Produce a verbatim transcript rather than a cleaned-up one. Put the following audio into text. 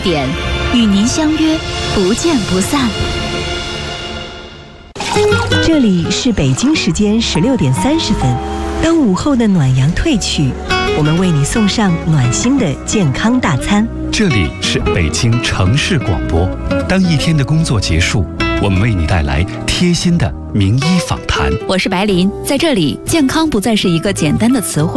点，与您相约不见不散。 这里是北京时间十六点三十分，当午后的暖阳褪去，我们为你送上暖心的健康大餐。 这里是北京城市广播，当一天的工作结束，我们为你带来贴心的名医访谈。 我是白琳，在这里，健康不再是一个简单的词汇。